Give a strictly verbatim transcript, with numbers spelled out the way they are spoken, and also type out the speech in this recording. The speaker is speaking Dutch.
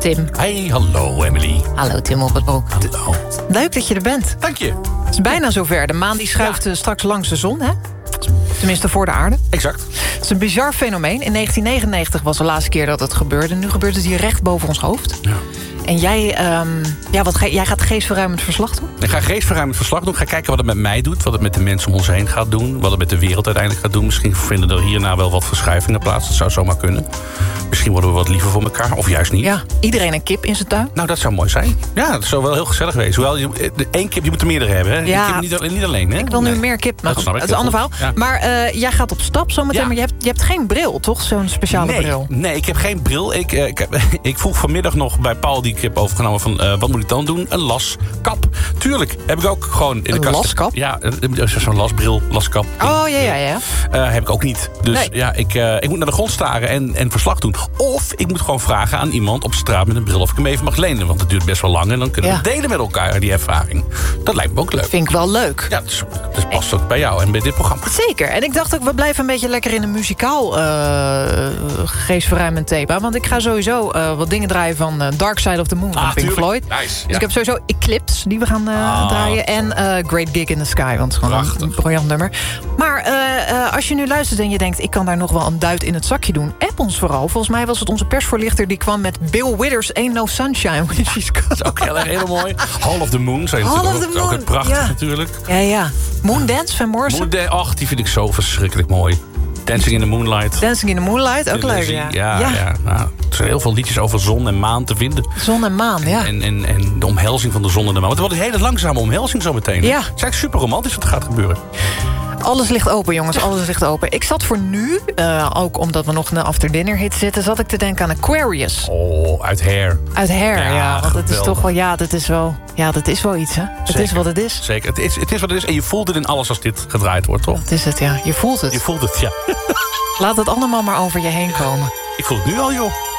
Tim. Hey, hallo Emily. Hallo Tim op het boek. Hallo. Leuk dat je er bent. Dank je. Het is bijna zover. De maan die schuift Ja. straks langs de zon, hè? Tenminste voor de aarde. Exact. Het is een bizar fenomeen. In negentien negenennegentig was de laatste keer dat het gebeurde. Nu gebeurt het hier recht boven ons hoofd. Ja. En jij, um, ja, wat ga, jij gaat geestverruimend verslag doen? Ik ga geestverruimend verslag doen. Ik ga kijken wat het met mij doet. Wat het met de mensen om ons heen gaat doen. Wat het met de wereld uiteindelijk gaat doen. Misschien vinden er hierna wel wat verschuivingen plaats. Dat zou zomaar kunnen. Misschien worden we wat liever voor elkaar. Of juist niet. Ja, iedereen een kip in zijn tuin. Nou, dat zou mooi zijn. Ja, dat zou wel heel gezellig wezen. Hoewel, je, de, één kip, je moet er meerdere hebben. Hè? Ja. Kip niet, niet alleen. Hè? Ik wil nu Nee. meer kip. Maar Dat goed, snap ik het is een heel ander goed. verhaal. Ja. Maar uh, jij gaat op stap zometeen. Ja. Maar je hebt, je hebt geen bril, toch? Zo'n speciale nee, bril. Nee, ik heb geen bril. Ik, uh, ik, heb, ik vroeg vanmiddag nog bij Paul, die ik heb overgenomen, van uh, wat moet ik dan doen? Een laskap. Tuurlijk, heb ik ook gewoon in de Een kast. laskap? Ja, zo'n lasbril, laskap. Oh, ja, ja, ja. Uh, heb ik ook niet. Dus Nee. ja, ik, uh, ik moet naar de grond staren en, en verslag doen. Of ik moet gewoon vragen aan iemand op straat met een bril of ik hem even mag lenen. Want het duurt best wel lang en dan kunnen Ja. we delen met elkaar die ervaring. Dat lijkt me ook leuk. Vind ik wel leuk. Ja, dus, dus past ook bij jou en bij dit programma. Zeker. En ik dacht ook, we blijven een beetje lekker in een muzikaal uh, geestverruimend thema. Want ik ga sowieso uh, wat dingen draaien van uh, Dark Side of the Moon van Ah, Pink tuurlijk. Floyd. Nice. Dus Ja. ik heb sowieso Eclipse, die we gaan uh, Ah. draaien. En uh, Great Gig in the Sky, want het is gewoon Prachtig. een briljant nummer. Maar uh, uh, als je nu luistert en je denkt, ik kan daar nog wel een duit in het zakje doen. App ons vooral. Volgens mij was het onze persvoorlichter die kwam met Bill Withers, Ain't No Sunshine when She's Gone. Dat is ook heel erg heel mooi. Hall of the Moon. Zijn Hall natuurlijk of ook, the ook Moon, het prachtig ja. natuurlijk. Ja, ja. Moondance van Morrison. Moon, ach, die vind ik zo verschrikkelijk mooi. Dancing in the Moonlight. Dancing in the Moonlight, ook leuk. Illusie. Ja. Ja, Ja. ja. Nou, er zijn heel veel liedjes over zon en maan te vinden. Zon en maan, ja. En, en, en de omhelzing van de zon en de maan. Want het wordt een hele langzame omhelzing zo meteen. hè? Ja. Het is eigenlijk super romantisch wat er gaat gebeuren. Alles ligt open, jongens. Alles ligt open. Ik zat voor nu, uh, ook omdat we nog in de after dinner hit zitten, zat ik te denken aan Aquarius. Oh, uit Hair. Uit Hair, ja. Ja, want het is geweldig. toch wel, ja, dat is wel, ja, dat is wel iets, hè? Het Zeker. is wat het is. Zeker. Het is, het is wat het is. En je voelt het in alles als dit gedraaid wordt, toch? Dat is het, ja. Je voelt het. Je voelt het, ja. Laat het allemaal maar over je heen komen. Ik voel het nu al, joh.